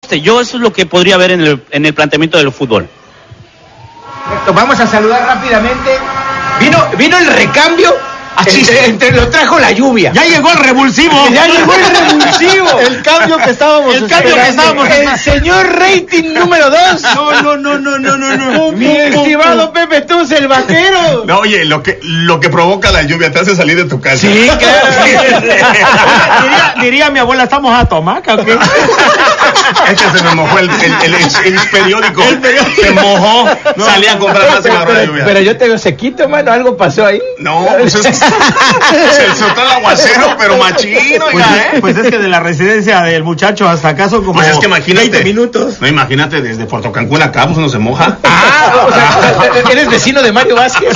Yo eso es lo que podría ver en el planteamiento del fútbol. Perfecto, vamos a saludar rápidamente. Vino el recambio. Lo trajo la lluvia. Ya llegó el revulsivo. El cambio que estábamos esperando. El señor rating número 2. No. Mi estimado Pepe Tuz, el vaquero. No, oye, lo que provoca la lluvia te hace salir de tu casa. Sí, claro. Diría mi abuela, ¿estamos a tomaca o qué? Es que se me mojó el periódico. Se mojó. No, salía a comprar más en la hora de lluvia. Pero yo te veo sequito, mano. ¿Algo pasó ahí? No, pues es que se soltó el aguacero, pero machino, Pues es que de la residencia del muchacho hasta acá son como pues es que imagínate, 20 minutos. No, imagínate, desde Puerto Cancún acá, pues uno se moja. O sea, eres vecino de Mario Vázquez.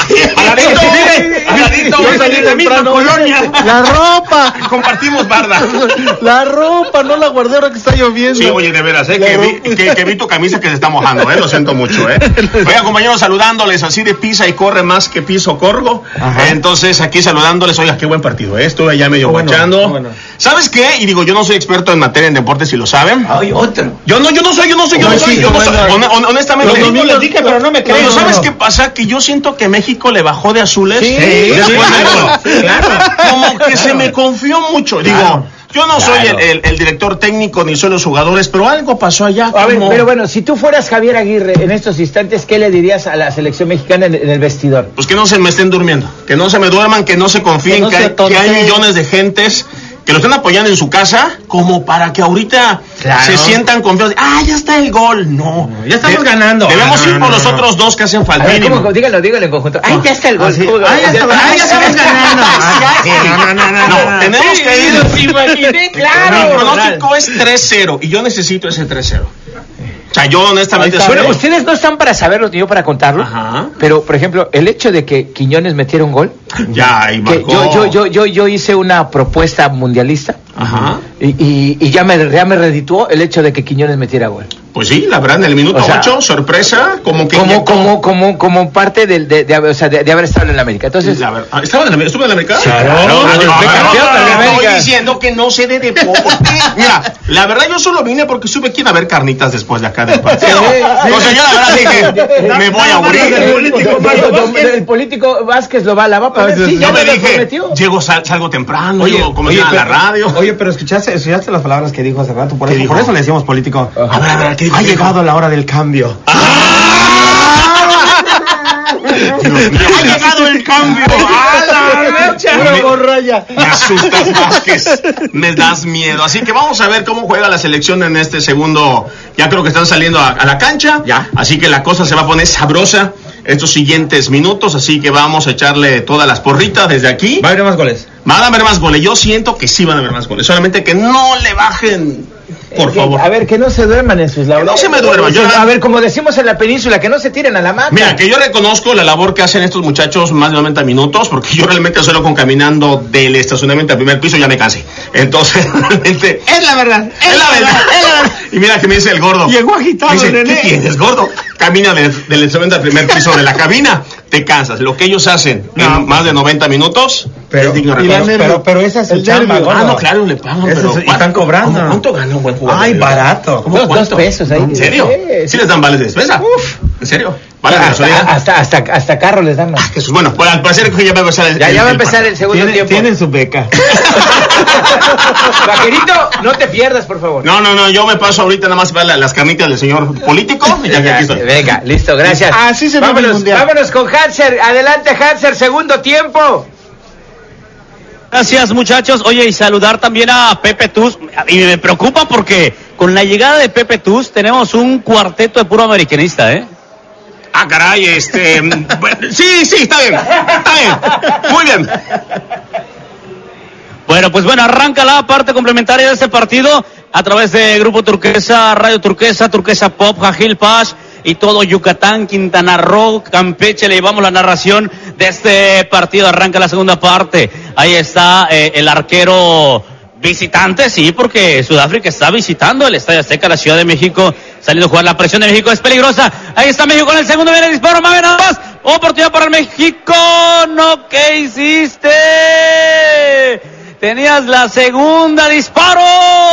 Aladito, yo salí de misma colonia. La ropa. Compartimos barda. La ropa, no la guardé ahora que está lloviendo. Sí, oye, de veras, que vi tu camisa que se está mojando, lo siento mucho, Oiga, compañeros, saludándoles, así de pisa y corre más que piso corgo. Ajá. Entonces, aquí saludándoles, oiga, qué buen partido, Estuve allá medio guachando. Bueno. ¿Sabes qué? Y digo, yo no soy experto en materia en deportes, si lo saben. Ay, otro. Yo no soy. Honestamente. Los domingos les dije, pero no me creen. Pero ¿sabes qué pasa? Que yo siento que México le bajó de azules. Sí, después del gol. Claro. Como que se me confió mucho. Digo, yo no soy el director técnico ni soy los jugadores, pero algo pasó allá. A ver, pero bueno, si tú fueras Javier Aguirre en estos instantes, ¿qué le dirías a la selección mexicana en el vestidor? Pues que no se me estén durmiendo, que no se me duerman, que no se confíen, que hay millones de gentes que lo están apoyando en su casa, como para que ahorita se sientan confiados. Ya está el gol. No, ya estamos ganando. Debemos ir por los otros dos que hacen falta. Díganlo en conjunto. Ya está el gol. Ya estamos ganando. No, tenemos que ir. Imaginé, claro. Mi pronóstico es 3-0 y yo necesito ese 3-0. O sea, yo honestamente... Bueno, ustedes no están para saberlo ni yo para contarlo. Ajá. Pero, por ejemplo, el hecho de que Quiñones metiera un gol. Ya, y marcó. Yo hice una propuesta mundialista. Ajá. Y ya me redituó el hecho de que Quiñones metiera gol. Pues sí, la verdad, en el minuto 8, sorpresa, como que... Como parte de haber estado en la América. Entonces... ¿Estaba en la América? Claro. Estoy diciendo que no sé de deporte. Mira, la verdad yo solo vine porque supe que iba a haber carnitas después de acá del partido. Entonces yo la verdad dije, me voy a morir. El político Vázquez lo va a lavar para ver si ya me dije, salgo temprano, como a la radio. Oye, pero escuchaste las palabras que dijo hace rato, por eso le decíamos político. A ver, ¿qué dijo? Ha llegado la hora del cambio. Ha llegado el cambio. Me asustas, Vázquez. Me das miedo. Así que vamos a ver cómo juega la selección en este segundo. Ya creo que están saliendo a la cancha. Ya. Así que la cosa se va a poner sabrosa estos siguientes minutos. Así que vamos a echarle todas las porritas desde aquí. ¿Va a haber más goles? Van a haber más goles. Yo siento que sí van a haber más goles. Solamente que no le bajen. Por favor. A ver, que no se duerman en sus labores. No se me duerman. A ver, como decimos en la península, que no se tiren a la mata. Mira, que yo reconozco la labor que hacen estos muchachos más de 90 minutos, porque yo realmente solo con caminando del estacionamiento al primer piso ya me cansé. Entonces, realmente... Es la verdad. Y mira que me dice el gordo. Llegó agitado, dice, nene. ¿Qué tienes, gordo? Camina del estacionamiento al primer piso de la cabina, te cansas. Lo que ellos hacen en más de 90 minutos es digno de reconocer. Pero esa es su chamba, gordo. No, claro, le pagan, pero... Y están cobrando. ¿Cuánto gana un buen jugador? Ay, barato. $2 pesos ahí. ¿En serio? ¿Sí les dan vales de despensa? ¿En serio? ¿Vale de gasolina? Hasta carro les dan. Jesús, bueno, pues al parecer que ya va a empezar ya va a empezar el segundo tiempo. Tienen su beca. Vaquerito, no te pierdas, por favor. No, yo me paso ahorita nada más para las carnitas del señor político y ya que aquí estoy. Venga, listo, gracias. Así se ve el mundial. Vámonos con Hanser. Adelante, Hanser, segundo tiempo. Gracias, muchachos. Oye, y saludar también a Pepe Tuz. Y me preocupa porque con la llegada de Pepe Tuz tenemos un cuarteto de puro americanista, Caray, sí, está bien. Muy bien. Bueno, arranca la parte complementaria de este partido a través de Grupo Turquesa, Radio Turquesa, Turquesa Pop, Jajil Pash y todo Yucatán, Quintana Roo, Campeche. Le llevamos la narración de este partido. Arranca la segunda parte. Ahí está el arquero visitante, sí, porque Sudáfrica está visitando el Estadio Azteca, la Ciudad de México, saliendo a jugar. La presión de México es peligrosa. Ahí está México con el segundo, viene el disparo, más nada más. Oportunidad para el México. No, ¿qué hiciste? Tenías la segunda, disparo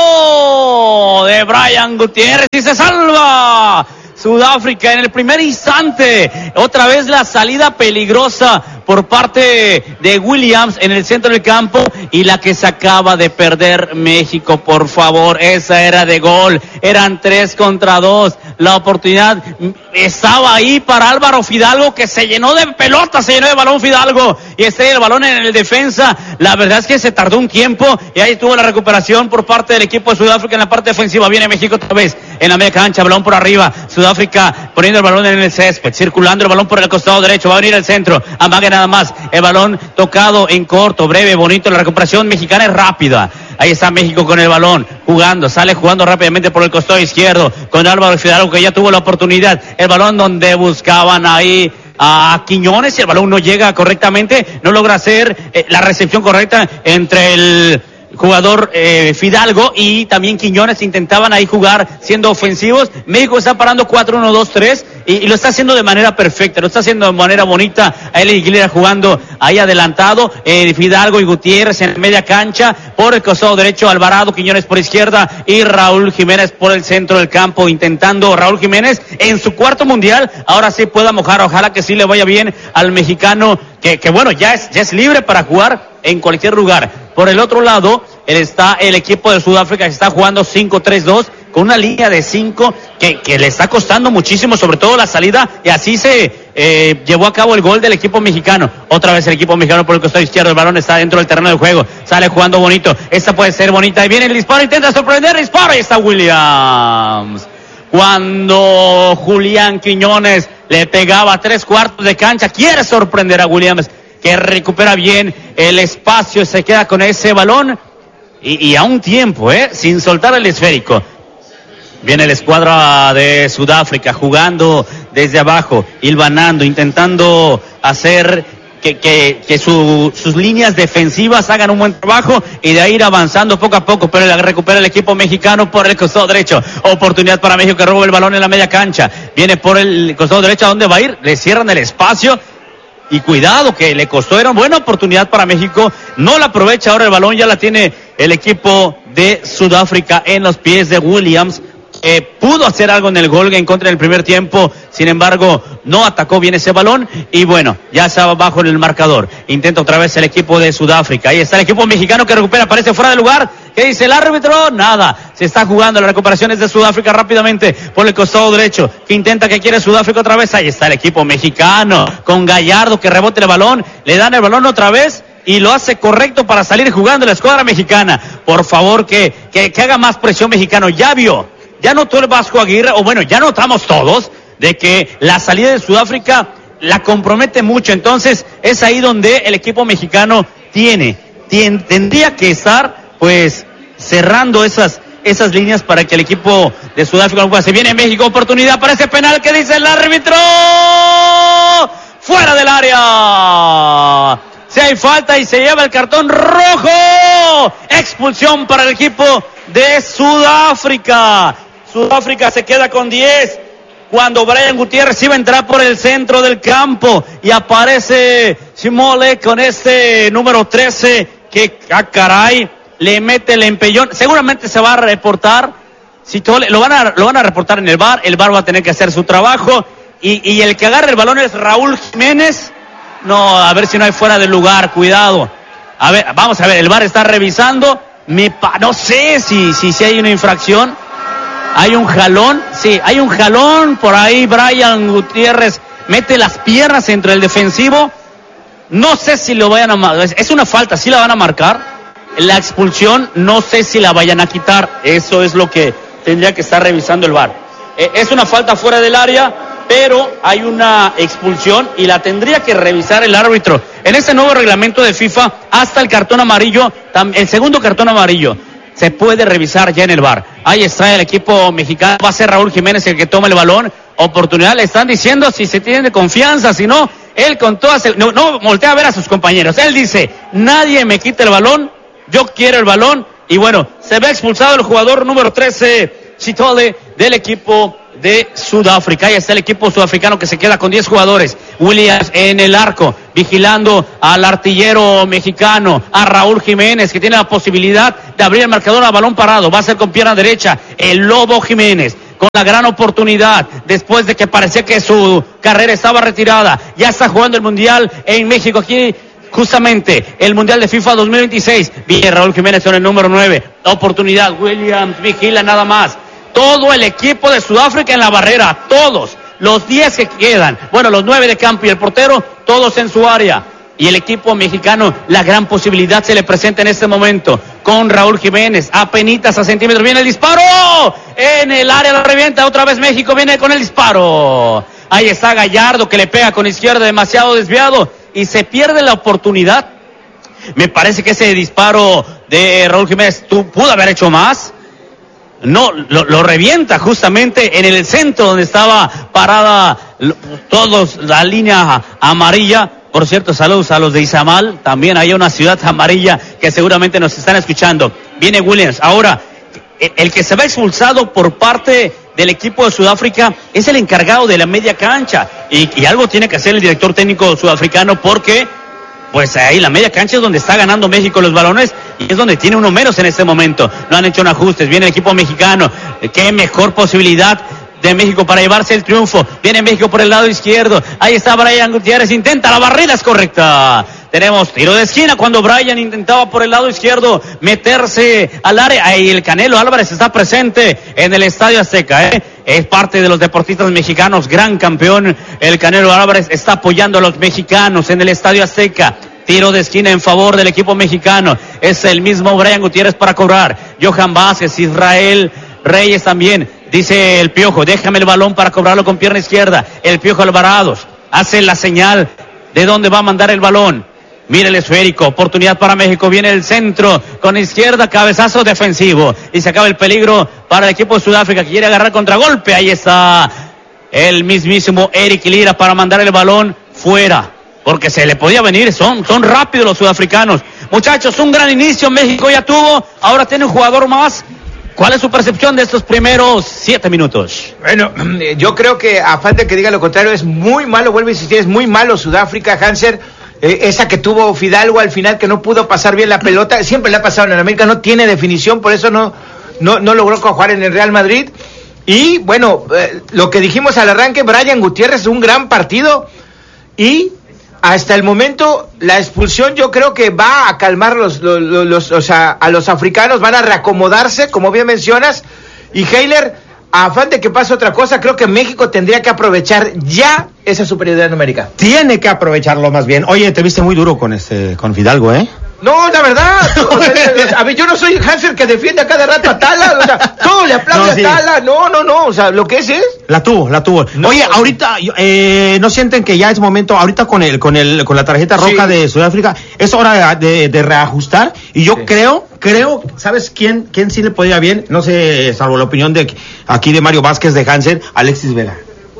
de Brian Gutiérrez y se salva Sudáfrica en el primer instante. Otra vez la salida peligrosa por parte de Williams en el centro del campo y la que se acaba de perder México, por favor, esa era de gol, eran 3 contra 2, la oportunidad estaba ahí para Álvaro Fidalgo, que se llenó de pelota, se llenó de balón Fidalgo y el balón en el defensa. La verdad es que se tardó un tiempo y ahí estuvo la recuperación por parte del equipo de Sudáfrica en la parte defensiva. Viene México otra vez en la media cancha, balón por arriba, Sudáfrica poniendo el balón en el césped, circulando el balón por el costado derecho, va a venir al centro, amague nada más, el balón tocado en corto, breve, bonito, la recuperación mexicana es rápida. Ahí está México con el balón, jugando, sale jugando rápidamente por el costado izquierdo, con Álvaro Fidalgo, que ya tuvo la oportunidad, el balón donde buscaban ahí a Quiñones, y el balón no llega correctamente, no logra hacer la recepción correcta entre el jugador Fidalgo y también Quiñones. Intentaban ahí jugar siendo ofensivos. México está parando 4-1-2-3 y lo está haciendo de manera perfecta, lo está haciendo de manera bonita. A Eli Aguilera jugando ahí adelantado, Fidalgo y Gutiérrez en media cancha, por el costado derecho Alvarado, Quiñones por izquierda y Raúl Jiménez por el centro del campo, intentando Raúl Jiménez en su cuarto mundial, ahora sí pueda mojar, ojalá que sí le vaya bien al mexicano, que bueno, ya es libre para jugar en cualquier lugar. Por el otro lado, está el equipo de Sudáfrica, que está jugando 5-3-2, con una línea de 5 que le está costando muchísimo, sobre todo la salida, y así se llevó a cabo el gol del equipo mexicano. Otra vez el equipo mexicano por el costado izquierdo, el balón está dentro del terreno de juego, sale jugando bonito, esta puede ser bonita, y viene el disparo, intenta sorprender, disparo, y está Williams. Cuando Julián Quiñones le pegaba 3/4 de cancha, quiere sorprender a Williams, que recupera bien el espacio, se queda con ese balón y a un tiempo, sin soltar el esférico. Viene la escuadra de Sudáfrica jugando desde abajo, hilvanando, intentando hacer que sus líneas defensivas hagan un buen trabajo y de ahí ir avanzando poco a poco, pero la recupera el equipo mexicano por el costado derecho. Oportunidad para México, que roba el balón en la media cancha. Viene por el costado derecho, ¿a dónde va a ir? Le cierran el espacio. Y cuidado, que le costó, era una buena oportunidad para México, no la aprovecha, ahora el balón ya la tiene el equipo de Sudáfrica en los pies de Williams, pudo hacer algo en el gol en contra del primer tiempo, sin embargo no atacó bien ese balón y bueno, ya estaba bajo en el marcador. Intenta otra vez el equipo de Sudáfrica, ahí está el equipo mexicano que recupera, aparece fuera de lugar. ¿Qué dice el árbitro? Nada, se está jugando, la recuperación es de Sudáfrica rápidamente por el costado derecho, que intenta, que quiere Sudáfrica otra vez. Ahí está el equipo mexicano con Gallardo, que rebote el balón, le dan el balón otra vez y lo hace correcto para salir jugando la escuadra mexicana. Por favor, que haga más presión mexicano. Ya notó el Vasco Aguirre, o bueno, ya notamos todos, de que la salida de Sudáfrica la compromete mucho. Entonces es ahí donde el equipo mexicano tendría que estar pues cerrando esas líneas para que el equipo de Sudáfrica no pueda. Se viene México, oportunidad para ese penal, que dice el árbitro, fuera del área. Si hay falta y se lleva el cartón rojo, expulsión para el equipo de Sudáfrica. Sudáfrica se queda con 10 cuando Brian Gutiérrez iba a entrar por el centro del campo y aparece Simole con este número 13 que, caray, le mete el empellón. Seguramente se va a reportar, lo van a reportar en el VAR va a tener que hacer su trabajo y el que agarre el balón es Raúl Jiménez. No, a ver si no hay fuera del lugar, cuidado. A ver, vamos a ver, el VAR está revisando, no sé si hay una infracción. Hay un jalón, sí, hay un jalón por ahí. Brian Gutiérrez mete las piernas entre el defensivo. No sé si lo vayan a marcar. Es una falta, sí la van a marcar. La expulsión, no sé si la vayan a quitar. Eso es lo que tendría que estar revisando el VAR. Es una falta fuera del área, pero hay una expulsión y la tendría que revisar el árbitro. En este nuevo reglamento de FIFA, hasta el cartón amarillo, el segundo cartón amarillo, se puede revisar ya en el VAR. Ahí está el equipo mexicano, va a ser Raúl Jiménez el que toma el balón. Oportunidad, le están diciendo si se tiene confianza, si no, él con todas, no voltea a ver a sus compañeros. Él dice, nadie me quita el balón, yo quiero el balón. Y bueno, se ve expulsado el jugador número 13, Chitole del equipo de Sudáfrica. Ahí está el equipo sudafricano que se queda con 10 jugadores. Williams en el arco, vigilando al artillero mexicano, a Raúl Jiménez, que tiene la posibilidad de abrir el marcador a balón parado. Va a ser con pierna derecha el Lobo Jiménez, con la gran oportunidad, después de que parecía que su carrera estaba retirada. Ya está jugando el Mundial en México, aquí justamente el Mundial de FIFA 2026. Viene Raúl Jiménez con el número 9. Oportunidad, Williams vigila nada más. Todo el equipo de Sudáfrica en la barrera, todos, los 10 que quedan, bueno, los 9 de campo y el portero, todos en su área. Y el equipo mexicano, la gran posibilidad se le presenta en este momento, con Raúl Jiménez, apenitas a centímetros, viene el disparo, en el área la revienta, otra vez México viene con el disparo. Ahí está Gallardo que le pega con izquierda, demasiado desviado, y se pierde la oportunidad. Me parece que ese disparo de Raúl Jiménez pudo haber hecho más. No, lo revienta justamente en el centro donde estaba parada todos, la línea amarilla. Por cierto, saludos a los de Izamal, también hay una ciudad amarilla que seguramente nos están escuchando. Viene Williams, ahora, el que se va expulsado por parte del equipo de Sudáfrica es el encargado de la media cancha, y algo tiene que hacer el director técnico sudafricano, porque pues ahí la media cancha es donde está ganando México los balones y es donde tiene uno menos en este momento. No han hecho un ajuste. Viene el equipo mexicano. Qué mejor posibilidad de México para llevarse el triunfo. Viene México por el lado izquierdo. Ahí está Brian Gutiérrez. Intenta, la barrida es correcta. Tenemos tiro de esquina cuando Brian intentaba por el lado izquierdo meterse al área. Ahí el Canelo Álvarez está presente en el Estadio Azteca, Es parte de los deportistas mexicanos, gran campeón. El Canelo Álvarez está apoyando a los mexicanos en el Estadio Azteca. Tiro de esquina en favor del equipo mexicano. Es el mismo Brian Gutiérrez para cobrar. Johan Vázquez, Israel Reyes también. Dice el Piojo, déjame el balón para cobrarlo con pierna izquierda. El Piojo Alvarados hace la señal de dónde va a mandar el balón. Mira el esférico, oportunidad para México, viene el centro, con izquierda, cabezazo defensivo, y se acaba el peligro para el equipo de Sudáfrica, que quiere agarrar contragolpe. Ahí está el mismísimo Eric Lira para mandar el balón fuera, porque se le podía venir, son rápidos los sudafricanos. Muchachos, un gran inicio, México ya tuvo, ahora tiene un jugador más. ¿Cuál es su percepción de estos primeros 7 minutos? Bueno, yo creo que, a falta de que diga lo contrario, es muy malo, vuelvo a insistir, es muy malo Sudáfrica, Hanser. Esa que tuvo Fidalgo al final, que no pudo pasar bien la pelota, siempre le ha pasado en América, no tiene definición, por eso no logró jugar en el Real Madrid. Y bueno, lo que dijimos al arranque, Brian Gutiérrez, un gran partido, y hasta el momento la expulsión yo creo que va a calmar a los africanos, van a reacomodarse, como bien mencionas, y Heiler, a afán de que pase otra cosa, creo que México tendría que aprovechar ya esa superioridad numérica. Tiene que aprovecharlo más bien. Oye, te viste muy duro con Fidalgo, ¿eh? No, la verdad, a mí yo no soy Hanser que defiende a cada rato a Tala, o sea, todo le aplaude a Tala, no, o sea, lo que es. La tuvo. No, oye, ahorita, ¿no sienten que ya es momento, ahorita con la tarjeta roja de Sudáfrica, es hora de reajustar? Y yo creo, ¿sabes quién sí le podía bien? No sé, salvo la opinión de aquí de Mario Vázquez de Hanser, Alexis Vega.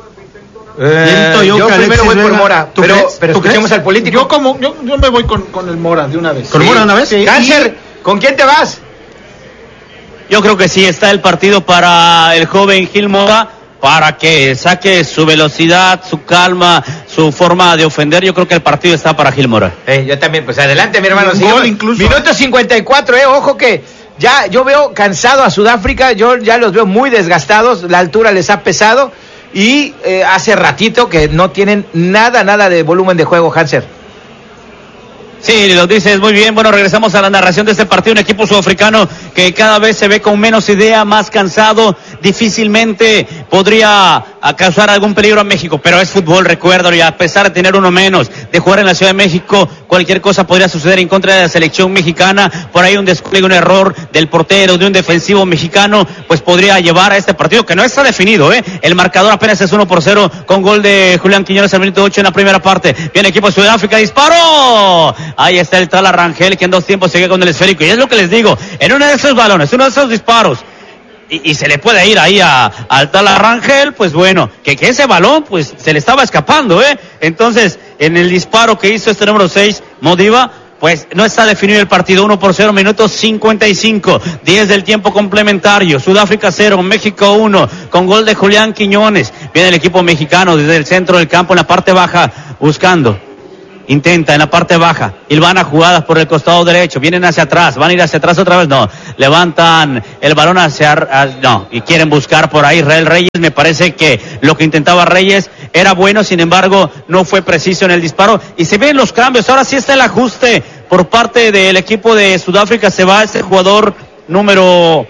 Yo primero voy por Mora, pero escuchemos al político. Yo me voy con el Mora de una vez. ¿Con Mora de una vez? Sí. Hanser, ¿con quién te vas? Yo creo que sí está el partido para el joven Gil Mora, para que saque su velocidad, su calma, su forma de ofender. Yo creo que el partido está para Gil Mora. Yo también, pues adelante, mi hermano. Gol incluso. Minuto 54, ojo que ya yo veo cansado a Sudáfrica, yo ya los veo muy desgastados, la altura les ha pesado. Y hace ratito que no tienen nada de volumen de juego, Hanser. Sí, lo dices muy bien. Bueno, regresamos a la narración de este partido. Un equipo sudafricano que cada vez se ve con menos idea, más cansado. Difícilmente podría causar algún peligro a México, pero es fútbol, recuérdalo. Y a pesar de tener uno menos, de jugar en la Ciudad de México, cualquier cosa podría suceder en contra de la selección mexicana. Por ahí un descuido, un error del portero, de un defensivo mexicano, pues podría llevar a este partido, que no está definido, El marcador apenas es 1-0 con gol de Julián Quiñones al minuto 8 en la primera parte. Viene equipo de Sudáfrica, disparo. Ahí está el tal Rangel, que en 2 tiempos sigue con el esférico. Y es lo que les digo, en uno de esos balones, uno de esos disparos, y se le puede ir ahí al tal Rangel, pues bueno, que ese balón pues se le estaba escapando, Entonces, en el disparo que hizo este número 6, Modiva, pues no está definido el partido. 1-0, minutos 55, 10 del tiempo complementario. Sudáfrica 0, México 1, con gol de Julián Quiñones. Viene el equipo mexicano desde el centro del campo en la parte baja, buscando. Intenta en la parte baja, hilvana jugadas por el costado derecho, vienen hacia atrás, van a ir hacia atrás otra vez, no, levantan el balón no, y quieren buscar por ahí Israel Reyes. Me parece que lo que intentaba Reyes era bueno, sin embargo, no fue preciso en el disparo, y se ven los cambios. Ahora sí está el ajuste por parte del equipo de Sudáfrica. Se va ese jugador número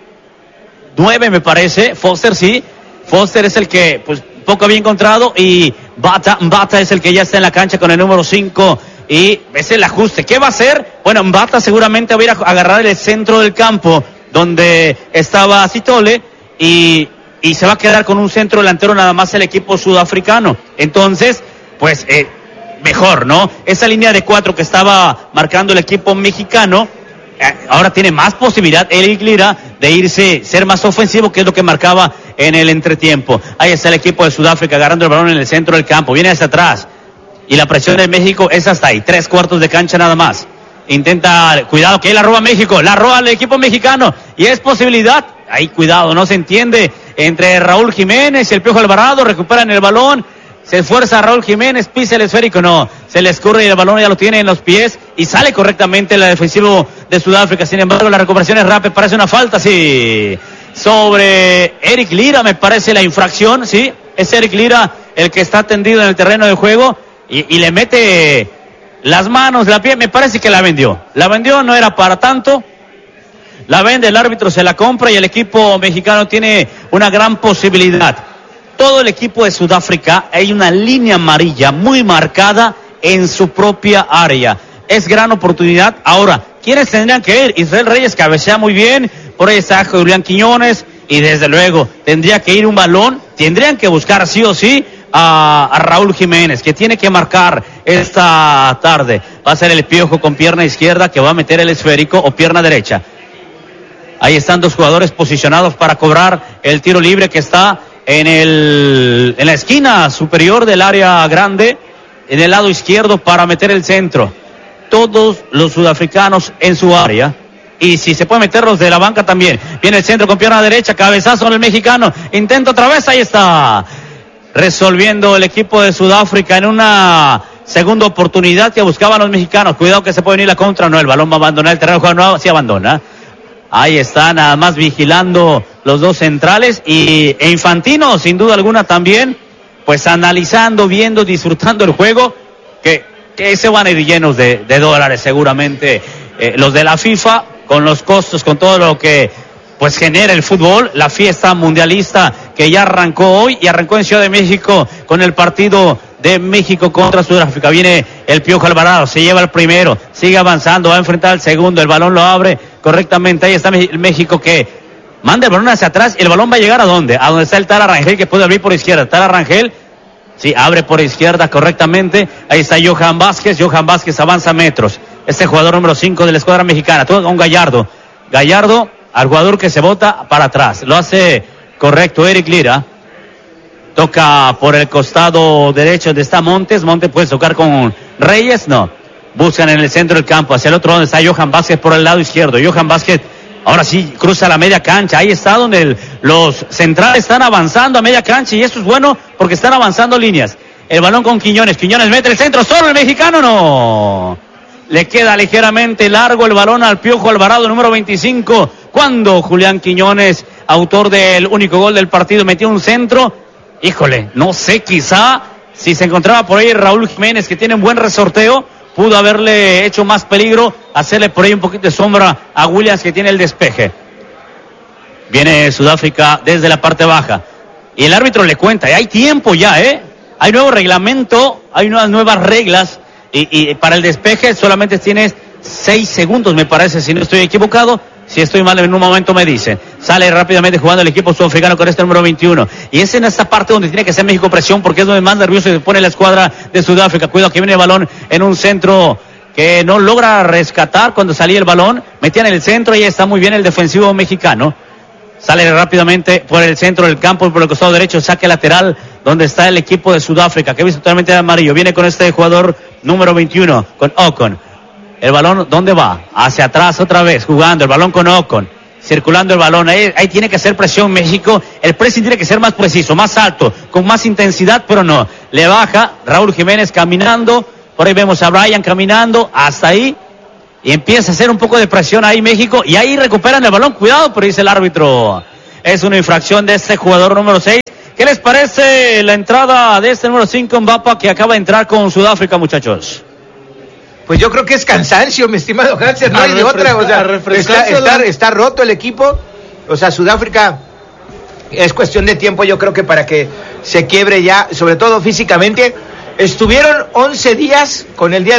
9, me parece, Foster, sí, Foster es el que, pues, poco había encontrado, y Mbata es el que ya está en la cancha con el número 5, y es el ajuste. ¿Qué va a hacer? Bueno, Mbata seguramente va a ir a agarrar el centro del campo donde estaba Sithole, y se va a quedar con un centro delantero nada más el equipo sudafricano. Entonces, pues, mejor, ¿no? Esa línea de 4 que estaba marcando el equipo mexicano, ahora tiene más posibilidad Eric Lira de irse, ser más ofensivo, que es lo que marcaba en el entretiempo. Ahí está el equipo de Sudáfrica agarrando el balón en el centro del campo, viene hacia atrás, y la presión de México es hasta ahí, 3/4 de cancha nada más. Intenta, cuidado que ahí la roba México, la roba el equipo mexicano, y es posibilidad, ahí cuidado, no se entiende, entre Raúl Jiménez y el Piojo Alvarado, recuperan el balón. Se esfuerza Raúl Jiménez, pisa el esférico, no, se le escurre y el balón ya lo tiene en los pies y sale correctamente el defensivo de Sudáfrica. Sin embargo, la recuperación es rápida, parece una falta, sí, sobre Eric Lira, me parece la infracción, sí, es Eric Lira el que está tendido en el terreno de juego y le mete las manos, la piel, me parece que la vendió, no era para tanto. La vende, el árbitro se la compra y el equipo mexicano tiene una gran posibilidad. Todo el equipo de Sudáfrica, hay una línea amarilla muy marcada en su propia área. Es gran oportunidad. Ahora, ¿quiénes tendrían que ir? Israel Reyes cabecea muy bien, por ahí está Julián Quiñones, y desde luego tendría que ir un balón, tendrían que buscar sí o sí a Raúl Jiménez, que tiene que marcar esta tarde. Va a ser el Piojo con pierna izquierda que va a meter el esférico, o pierna derecha. Ahí están dos jugadores posicionados para cobrar el tiro libre que está en la esquina superior del área grande, en el lado izquierdo, para meter el centro. Todos los sudafricanos en su área, y si se puede meter los de la banca también. Viene el centro con pierna derecha, cabezazo en el mexicano, intento otra vez, ahí está, resolviendo el equipo de Sudáfrica en una segunda oportunidad que buscaban los mexicanos. Cuidado que se puede venir la contra, no, el balón va a abandonar el terreno de juego, no, sí abandona. Ahí está, nada más vigilando los dos centrales, e Infantino, sin duda alguna también, pues analizando, viendo, disfrutando el juego, que se van a ir llenos de dólares seguramente, los de la FIFA, con los costos, con todo lo que pues genera el fútbol, la fiesta mundialista que ya arrancó hoy, y arrancó en Ciudad de México con el partido de México contra Sudáfrica. Viene el Piojo Alvarado, se lleva el primero, sigue avanzando, va a enfrentar al segundo, el balón lo abre correctamente. Ahí está México, que manda el balón hacia atrás, y el balón va a llegar ¿a dónde? A donde está el Tala Rangel, que puede abrir por izquierda. Tala Rangel, sí, abre por izquierda correctamente. Ahí está Johan Vázquez avanza metros. Este jugador número 5 de la escuadra mexicana, todo con Gallardo, al jugador que se bota para atrás. Lo hace correcto Eric Lira. Toca por el costado derecho donde está Montes. Montes puede tocar con Reyes, no. Buscan en el centro del campo, hacia el otro donde está Johan Vázquez por el lado izquierdo. Johan Vázquez, ahora sí, cruza la media cancha. Ahí está donde los centrales están avanzando a media cancha, y esto es bueno porque están avanzando líneas. El balón con Quiñones mete el centro, solo el mexicano, no. Le queda ligeramente largo el balón al Piojo Alvarado, número 25, cuando Julián Quiñones, autor del único gol del partido, metió un centro. Híjole, no sé, quizá si se encontraba por ahí Raúl Jiménez, que tiene un buen resorteo, pudo haberle hecho más peligro, hacerle por ahí un poquito de sombra a Williams, que tiene el despeje. Viene Sudáfrica desde la parte baja, y el árbitro le cuenta, y hay tiempo ya, hay nuevo reglamento, hay nuevas reglas, y para el despeje solamente tienes 6 segundos, me parece, si no estoy equivocado. Si estoy mal, en un momento me dicen. Sale rápidamente jugando el equipo sudafricano con este número 21. Y es en esta parte donde tiene que ser México presión, porque es donde más nervioso se pone la escuadra de Sudáfrica. Cuidado que viene el balón en un centro que no logra rescatar cuando salía el balón. Metían en el centro, y está muy bien el defensivo mexicano. Sale rápidamente por el centro del campo, por el costado derecho, saque lateral, donde está el equipo de Sudáfrica, que he visto totalmente de amarillo. Viene con este jugador número 21, con Ocon. El balón, ¿dónde va? Hacia atrás otra vez, jugando el balón con Ocon, circulando el balón. Ahí tiene que hacer presión México. El pressing tiene que ser más preciso, más alto, con más intensidad, pero no. Le baja Raúl Jiménez caminando. Por ahí vemos a Brian caminando hasta ahí. Y empieza a hacer un poco de presión ahí México. Y ahí recuperan el balón. Cuidado, pero dice el árbitro. Es una infracción de este jugador número 6. ¿Qué les parece la entrada de este número 5, Mbappa, que acaba de entrar con Sudáfrica, muchachos? Pues yo creo que es cansancio, mi estimado Hanser, no hay de otra, o sea, está roto el equipo, o sea, Sudáfrica es cuestión de tiempo, yo creo que para que se quiebre ya, sobre todo físicamente. Estuvieron 11 días con el día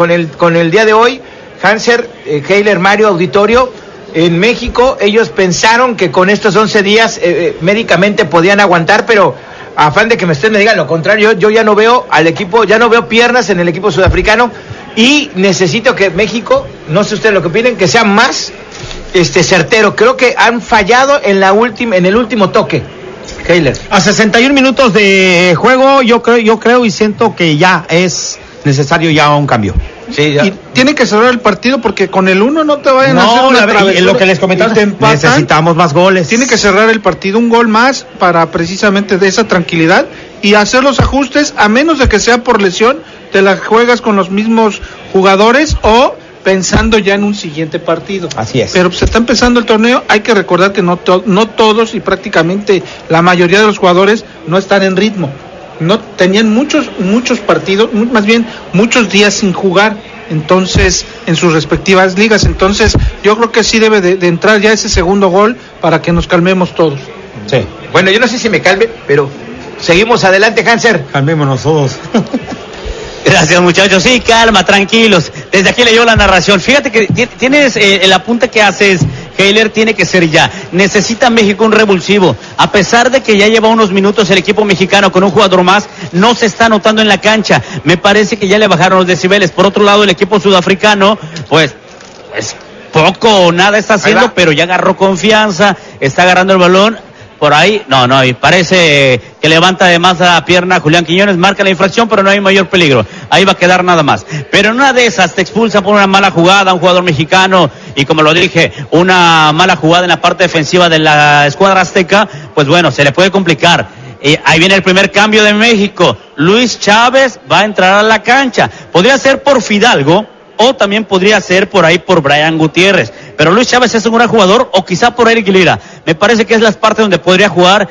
de hoy, Hanser, Heiler, Mario, auditorio, en México. Ellos pensaron que con estos 11 días médicamente podían aguantar, pero a afán de que ustedes me digan lo contrario, yo ya no veo al equipo, ya no veo piernas en el equipo sudafricano. Y necesito que México, no sé ustedes lo que opinen, que sea más certero. Creo que han fallado en el último toque. Heiler. A 61 minutos de juego, yo creo y siento que ya es necesario ya un cambio. Sí, ya. Y tiene que cerrar el partido porque con el 1 no te vayan a hacer una travesura. Lo que les comentaba, necesitamos más goles. Tiene que cerrar el partido, un gol más para precisamente de esa tranquilidad y hacer los ajustes, a menos de que sea por lesión, te la juegas con los mismos jugadores o pensando ya en un siguiente partido. Así es. Pero se está empezando el torneo, hay que recordar que no todos y prácticamente la mayoría de los jugadores no están en ritmo. No tenían muchos partidos, más bien muchos días sin jugar, entonces en sus respectivas ligas. Entonces yo creo que sí debe de entrar ya ese segundo gol para que nos calmemos todos. Sí. Bueno, yo no sé si me calme, pero seguimos adelante, Hanser. Calmémonos todos. Gracias, muchachos. Sí, calma, tranquilos. Desde aquí leyó la narración. Fíjate que tienes el apunte que haces, Heiler, tiene que ser ya. Necesita México un revulsivo. A pesar de que ya lleva unos minutos el equipo mexicano con un jugador más, no se está notando en la cancha. Me parece que ya le bajaron los decibeles. Por otro lado, el equipo sudafricano, pues poco o nada está haciendo, pero ya agarró confianza, está agarrando el balón. Por ahí, no, y parece que levanta además la pierna Julián Quiñones, marca la infracción, pero no hay mayor peligro. Ahí va a quedar nada más. Pero en una de esas te expulsa por una mala jugada un jugador mexicano, y como lo dije, una mala jugada en la parte defensiva de la escuadra azteca, pues bueno, se le puede complicar. Ahí viene el primer cambio de México. Luis Chávez va a entrar a la cancha. Podría ser por Fidalgo, o también podría ser por ahí por Brian Gutiérrez, pero Luis Chávez es un gran jugador, o quizá por Eric Lira. Me parece que es la parte donde podría jugar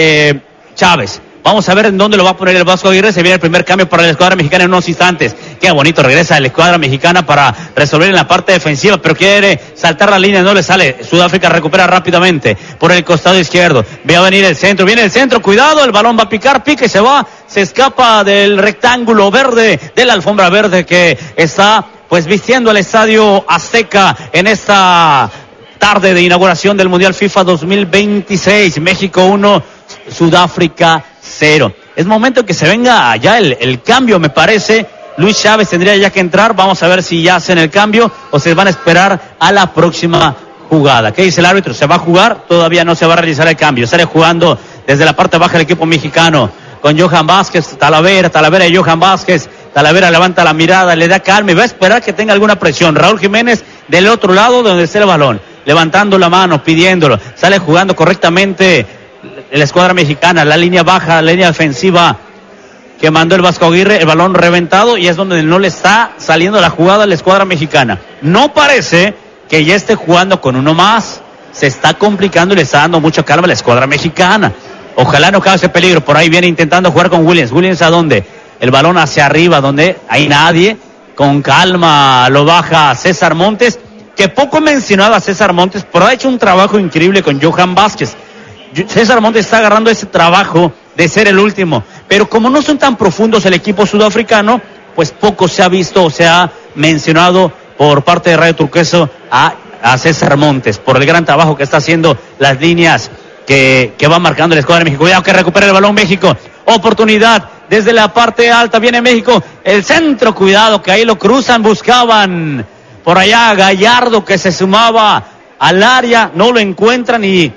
Chávez. Vamos a ver en dónde lo va a poner el Vasco Aguirre. Se viene el primer cambio para la escuadra mexicana en unos instantes. Qué bonito, regresa la escuadra mexicana para resolver en la parte defensiva, pero quiere saltar la línea, no le sale. Sudáfrica recupera rápidamente por el costado izquierdo. Ve a venir el centro, viene el centro, cuidado, el balón va a picar, pica y se va, se escapa del rectángulo verde, de la alfombra verde que está pues vistiendo al Estadio Azteca en esta tarde de inauguración del Mundial FIFA 2026. México 1, Sudáfrica 0. Es momento que se venga ya el cambio, me parece. Luis Chávez tendría ya que entrar. Vamos a ver si ya hacen el cambio o se van a esperar a la próxima jugada. ¿Qué dice el árbitro? ¿Se va a jugar? Todavía no se va a realizar el cambio. Sale jugando desde la parte baja el equipo mexicano con Johan Vázquez, Talavera y Johan Vázquez. Talavera levanta la mirada, le da calma y va a esperar que tenga alguna presión. Raúl Jiménez del otro lado donde está el balón, levantando la mano, pidiéndolo. Sale jugando correctamente la escuadra mexicana, la línea baja, la línea defensiva que mandó el Vasco Aguirre, el balón reventado, y es donde no le está saliendo la jugada a la escuadra mexicana. No parece que ya esté jugando con uno más, se está complicando y le está dando mucha calma a la escuadra mexicana. Ojalá no cause peligro. Por ahí viene intentando jugar con Williams. ¿Williams a dónde? El balón hacia arriba, donde hay nadie. Con calma lo baja César Montes, que poco mencionado a César Montes, pero ha hecho un trabajo increíble con Johan Vázquez. César Montes está agarrando ese trabajo de ser el último, pero como no son tan profundos el equipo sudafricano, pues poco se ha visto o se ha mencionado por parte de Radio Turquesa a César Montes, por el gran trabajo que está haciendo, las líneas que va marcando el escuadra de México. Cuidado que recupera el balón México. Oportunidad desde la parte alta, viene México, el centro, cuidado que ahí lo cruzan, buscaban por allá a Gallardo que se sumaba al área, no lo encuentran, y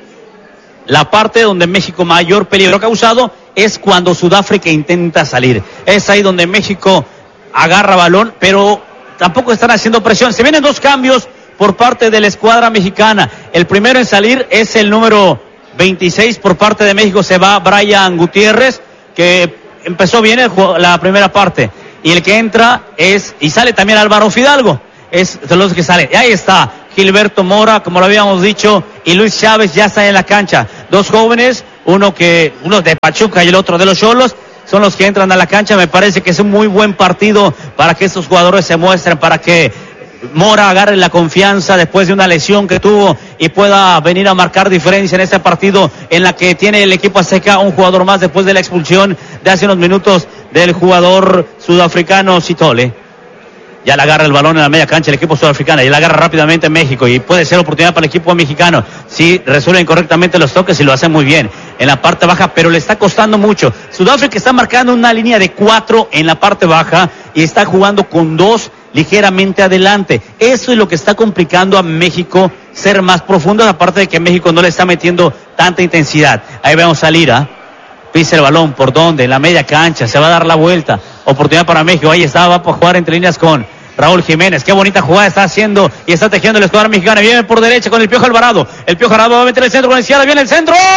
la parte donde México mayor peligro ha causado es cuando Sudáfrica intenta salir. Es ahí donde México agarra balón, pero tampoco están haciendo presión. Se vienen 2 cambios por parte de la escuadra mexicana. El primero en salir es el número 26 por parte de México. Se va Brian Gutiérrez, que empezó bien la primera parte. Y el que entra y sale también Álvaro Fidalgo. Es de los que sale. Y ahí está Gilberto Mora, como lo habíamos dicho, y Luis Chávez ya están en la cancha. 2 jóvenes, uno de Pachuca y el otro de los Xolos, son los que entran a la cancha. Me parece que es un muy buen partido para que estos jugadores se muestren, para que Mora agarre la confianza después de una lesión que tuvo y pueda venir a marcar diferencia en este partido en la que tiene el equipo azteca un jugador más después de la expulsión de hace unos minutos del jugador sudafricano Citole. Ya le agarra el balón en la media cancha el equipo sudafricano, y la agarra rápidamente México, y puede ser oportunidad para el equipo mexicano si resuelven correctamente los toques y lo hacen muy bien en la parte baja, pero le está costando mucho. Sudáfrica está marcando una línea de 4 en la parte baja y está jugando con 2 ligeramente adelante. Eso es lo que está complicando a México ser más profundo, aparte de que México no le está metiendo tanta intensidad. Ahí vemos a Lira, pisa el balón, ¿por dónde? En la media cancha, se va a dar la vuelta, oportunidad para México. Ahí está, va a jugar entre líneas con Raúl Jiménez. Qué bonita jugada está haciendo y está tejiendo el escuadrón mexicano. Viene por derecha con el Piojo Alvarado. El Piojo Alvarado va a meter el centro con el izquierda. Viene el centro.